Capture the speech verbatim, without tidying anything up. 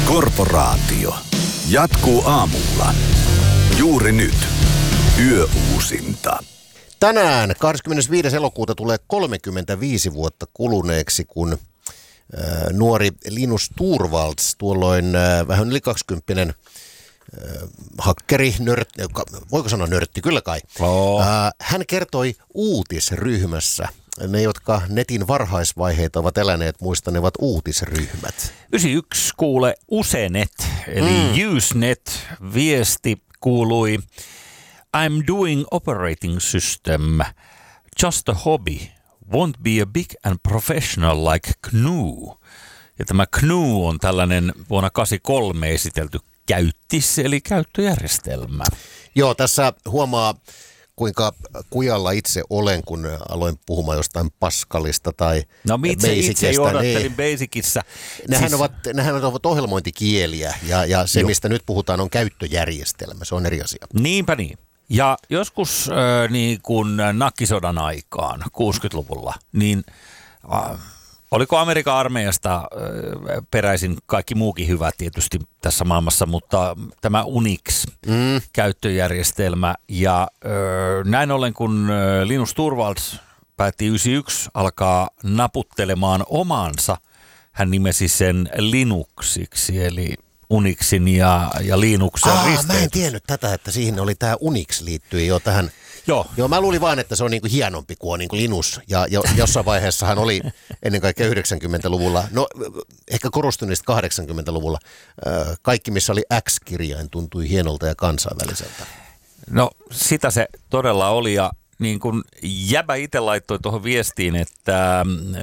Korporaatio jatkuu aamulla. Juuri nyt. Yöuusinta. Tänään kahdeskymmenesviides elokuuta tulee kolmekymmentäviisi vuotta kuluneeksi, kun äh, nuori Linus Torvalds, tuolloin äh, vähän yli kaksikymppinen äh, hakkeri, nört, voiko sanoa nörtti, kyllä kai. Oh. Äh, hän kertoi uutisryhmässä. Ne, jotka netin varhaisvaiheita ovat eläneet, muistanevat uutisryhmät. yhdeksänkymmentäyksi kuule Usenet, eli mm. Usenet, viesti kuului: I'm doing operating system, just a hobby, won't be a big and professional like G N U. Ja tämä G N U on tällainen vuonna kahdeksankymmentäkolme esitelty käyttis, eli käyttöjärjestelmä. Joo, tässä huomaa, kuinka kujalla itse olen, kun aloin puhumaan jostain Pascalista tai No itse, itse johdattelin niin, Basicissa. Nehän, siis, ovat, nehän ovat ohjelmointikieliä ja, ja se, Joo. mistä nyt puhutaan, on käyttöjärjestelmä. Se on eri asia. Niinpä niin. Ja joskus äh, niin kuin nakkisodan aikaan, kuusikymmentäluvulla, niin äh, oliko Amerikan armeijasta äh, peräisin kaikki muukin hyvä tietysti tässä maailmassa, mutta tämä Unix-käyttöjärjestelmä. Mm. Ja äh, näin ollen, kun äh, Linus Torvalds päätti yhdeksänkymmentäyksi alkaa naputtelemaan omansa, hän nimesi sen Linuxiksi, eli Unixin ja, ja Linuxin risteys. Mä en tiennyt tätä, että siihen oli tämä Unix liittyi jo tähän. Joo. Joo, mä luulin vaan, että se on niinku hienompi kuin on niinku Linus. Ja jo, jossain vaiheessahan oli ennen kaikkea yhdeksänkymmentäluvulla, no ehkä korostuneesti kahdeksankymmentäluvulla, kaikki missä oli X-kirjain tuntui hienolta ja kansainväliseltä. No sitä se todella oli, ja niin kuin jäbä itse laittoi tuohon viestiin, että